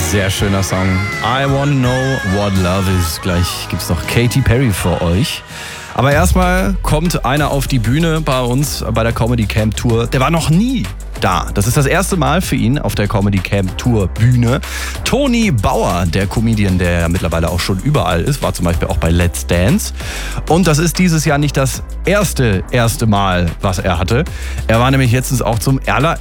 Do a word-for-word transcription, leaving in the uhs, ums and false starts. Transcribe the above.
Sehr schöner Song. I wanna know what love is. Gleich gibt's noch Katy Perry für euch. Aber erstmal kommt einer auf die Bühne bei uns bei der Comedy Camp Tour. Der war noch nie da. Das ist das erste Mal für ihn auf der Comedy Camp Tour Bühne. Toni Bauer, der Comedian, der ja mittlerweile auch schon überall ist, war zum Beispiel auch bei Let's Dance. Und das ist dieses Jahr nicht das erste, erste Mal, was er hatte. Er war nämlich letztens auch zum aller